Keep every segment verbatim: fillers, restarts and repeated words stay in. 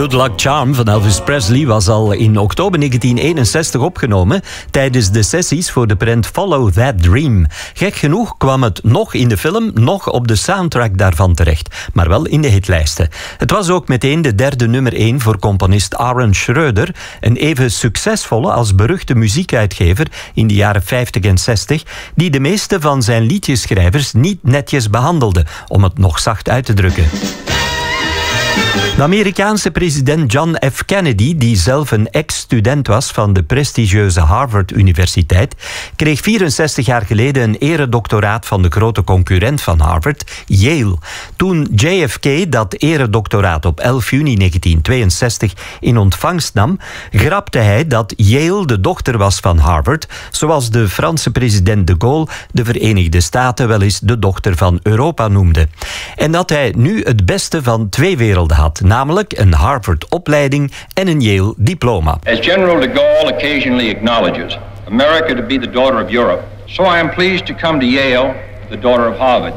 Good Luck Charm van Elvis Presley was al in oktober negentien eenenzestig opgenomen tijdens de sessies voor de prent Follow That Dream. Gek genoeg kwam het nog in de film, nog op de soundtrack daarvan terecht, maar wel in de hitlijsten. Het was ook meteen de derde nummer één voor componist Aaron Schröder, een even succesvolle als beruchte muziekuitgever in de jaren vijftig en zestig, die de meeste van zijn liedjeschrijvers niet netjes behandelde, om het nog zacht uit te drukken. De Amerikaanse president John F. Kennedy, die zelf een ex-student was van de prestigieuze Harvard-universiteit, kreeg vierenzestig jaar geleden een eredoctoraat van de grote concurrent van Harvard, Yale. Toen J F K dat eredoctoraat op elf juni negentien tweeënzestig in ontvangst nam, grapte hij dat Yale de dochter was van Harvard, zoals de Franse president de Gaulle de Verenigde Staten wel eens de dochter van Europa noemde. En dat hij nu het beste van twee werelden had, namelijk een Harvard-opleiding en een Yale-diploma. As General de Gaulle occasionally acknowledges America to be the daughter of Europe, so I am pleased to come to Yale, the daughter of Harvard.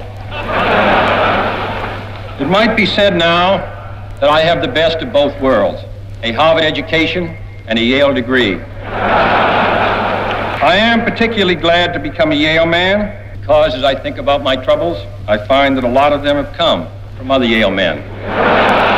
It might be said now that I have the best of both worlds, a Harvard education and a Yale degree. I am particularly glad to become a Yale man because as I think about my troubles, I find that a lot of them have come from other Yale men.